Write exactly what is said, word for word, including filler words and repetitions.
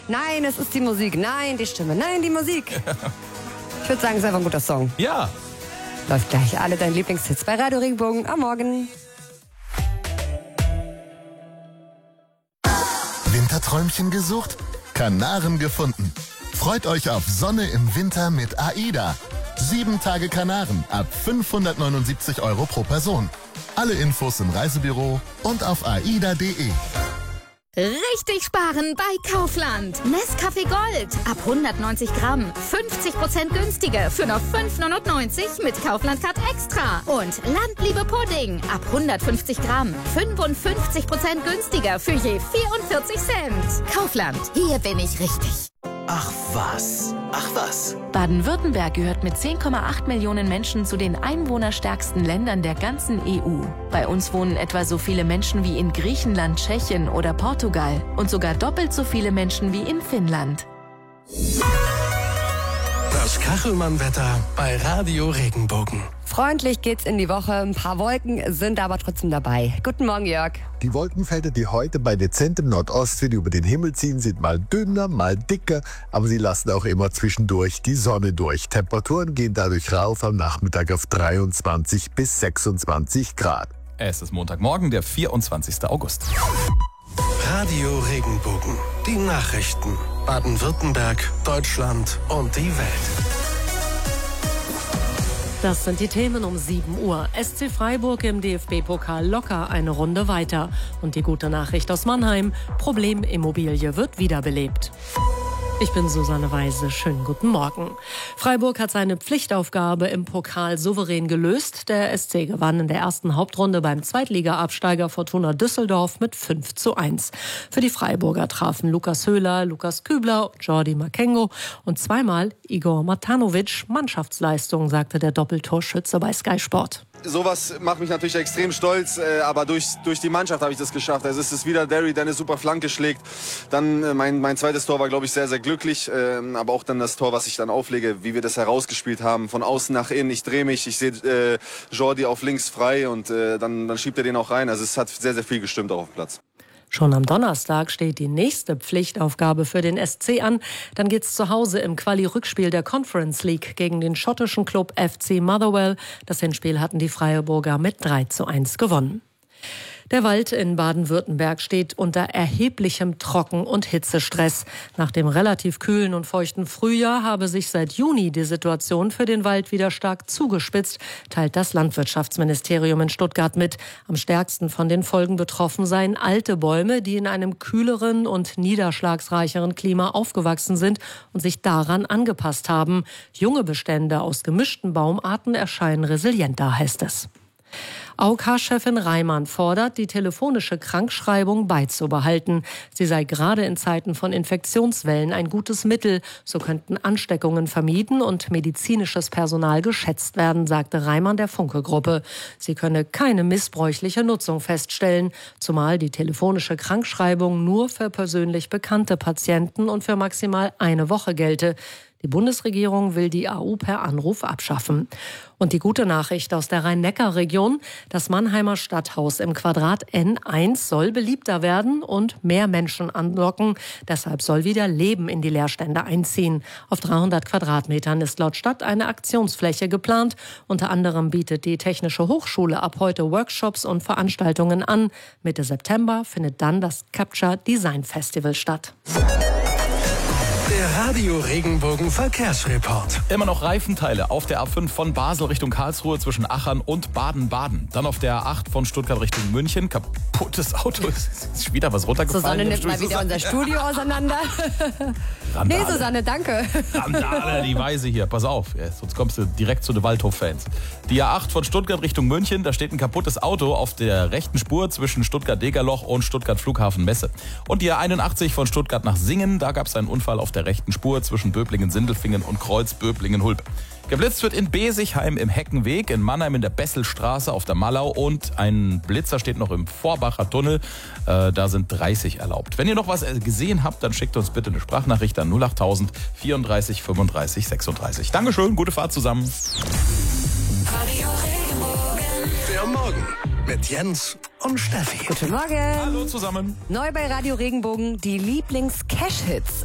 Nein, es ist die Musik. Nein, die Stimme. Nein, die Musik. Ich würde sagen, es ist einfach ein guter Song. Ja. Läuft gleich alle deine Lieblingshits bei Radio Regenbogen am Morgen. Winterträumchen gesucht? Kanaren gefunden. Freut euch auf Sonne im Winter mit AIDA. Sieben Tage Kanaren ab fünfhundertneunundsiebzig Euro pro Person. Alle Infos im Reisebüro und auf aida punkt de. Richtig sparen bei Kaufland. Nescafé Gold ab hundertneunzig Gramm. fünfzig Prozent günstiger für noch fünf neunundneunzig mit Kaufland Card Extra. Und Landliebe Pudding ab hundertfünfzig Gramm. fünfundfünfzig Prozent günstiger für je vierundvierzig Cent. Kaufland, hier bin ich richtig. Ach was, ach was. Baden-Württemberg gehört mit zehn Komma acht Millionen Menschen zu den einwohnerstärksten Ländern der ganzen E U. Bei uns wohnen etwa so viele Menschen wie in Griechenland, Tschechien oder Portugal und sogar doppelt so viele Menschen wie in Finnland. Das Kachelmann-Wetter bei Radio Regenbogen. Freundlich geht's in die Woche. Ein paar Wolken sind aber trotzdem dabei. Guten Morgen, Jörg. Die Wolkenfelder, die heute bei dezentem Nordostwind über den Himmel ziehen, sind mal dünner, mal dicker, aber sie lassen auch immer zwischendurch die Sonne durch. Temperaturen gehen dadurch rauf am Nachmittag auf dreiundzwanzig bis sechsundzwanzig Grad. Es ist Montagmorgen, der vierundzwanzigster August. Radio Regenbogen. Die Nachrichten. Baden-Württemberg, Deutschland und die Welt. Das sind die Themen um sieben Uhr. S C Freiburg im D F B-Pokal locker eine Runde weiter. Und die gute Nachricht aus Mannheim: Problemimmobilie wird wiederbelebt. Ich bin Susanne Weise. Schönen guten Morgen. Freiburg hat seine Pflichtaufgabe im Pokal souverän gelöst. Der S C gewann in der ersten Hauptrunde beim Zweitliga-Absteiger Fortuna Düsseldorf mit fünf zu eins. Für die Freiburger trafen Lukas Höhler, Lukas Kübler, Jordi Makengo und zweimal Igor Matanovic. Mannschaftsleistung, sagte der Doppeltorschütze bei Sky Sport. Sowas macht mich natürlich extrem stolz, äh, aber durch, durch die Mannschaft habe ich das geschafft. Also es ist wieder Derry, der eine super Flanke schlägt. Dann äh, mein, mein zweites Tor war, glaube ich, sehr, sehr glücklich. Äh, aber auch dann das Tor, was ich dann auflege, wie wir das herausgespielt haben. Von außen nach innen, ich drehe mich, ich sehe äh, Jordi auf links frei und äh, dann, dann schiebt er den auch rein. Also es hat sehr, sehr viel gestimmt auch auf dem Platz. Schon am Donnerstag steht die nächste Pflichtaufgabe für den S C an. Dann geht's zu Hause im Quali-Rückspiel der Conference League gegen den schottischen Club F C Motherwell. Das Hinspiel hatten die Freiburger mit drei zu eins gewonnen. Der Wald in Baden-Württemberg steht unter erheblichem Trocken- und Hitzestress. Nach dem relativ kühlen und feuchten Frühjahr habe sich seit Juni die Situation für den Wald wieder stark zugespitzt, teilt das Landwirtschaftsministerium in Stuttgart mit. Am stärksten von den Folgen betroffen seien alte Bäume, die in einem kühleren und niederschlagsreicheren Klima aufgewachsen sind und sich daran angepasst haben. Junge Bestände aus gemischten Baumarten erscheinen resilienter, heißt es. A O K-Chefin Reimann fordert, die telefonische Krankschreibung beizubehalten. Sie sei gerade in Zeiten von Infektionswellen ein gutes Mittel. So könnten Ansteckungen vermieden und medizinisches Personal geschätzt werden, sagte Reimann der Funke-Gruppe. Sie könne keine missbräuchliche Nutzung feststellen, zumal die telefonische Krankschreibung nur für persönlich bekannte Patienten und für maximal eine Woche gelte. Die Bundesregierung will die A U per Anruf abschaffen. Und die gute Nachricht aus der Rhein-Neckar-Region: Das Mannheimer Stadthaus im Quadrat N eins soll beliebter werden und mehr Menschen anlocken. Deshalb soll wieder Leben in die Leerstände einziehen. Auf dreihundert Quadratmetern ist laut Stadt eine Aktionsfläche geplant. Unter anderem bietet die Technische Hochschule ab heute Workshops und Veranstaltungen an. Mitte September findet dann das Capture Design Festival statt. Der Radio Regenbogen Verkehrsreport. Immer noch Reifenteile auf der A fünf von Basel Richtung Karlsruhe zwischen Achern und Baden-Baden. Dann auf der A acht von Stuttgart Richtung München. Kaputtes Auto. Ist wieder was runtergefallen. Susanne nimmt mal wieder unser Studio auseinander. Randale. Nee, Susanne, danke. Randale, die Weise hier. Pass auf, ja, sonst kommst du direkt zu den Waldhof-Fans. Die A acht von Stuttgart Richtung München. Da steht ein kaputtes Auto auf der rechten Spur zwischen Stuttgart-Degerloch und Stuttgart-Flughafen-Messe. Und die A einundachtzig von Stuttgart nach Singen. Da gab es einen Unfall auf der rechten Spur zwischen Böblingen-Sindelfingen und Kreuz-Böblingen-Hulb. Geblitzt wird in Besigheim im Heckenweg, in Mannheim in der Besselstraße auf der Mallau und ein Blitzer steht noch im Vorbacher Tunnel. Äh, da sind dreißig erlaubt. Wenn ihr noch was gesehen habt, dann schickt uns bitte eine Sprachnachricht an null achttausend vierunddreißig fünfunddreißig sechsunddreißig. Dankeschön, gute Fahrt zusammen. Der Morgen mit Jens und Steffi. Guten Morgen. Hallo zusammen. Neu bei Radio Regenbogen, die Lieblings-Cash-Hits.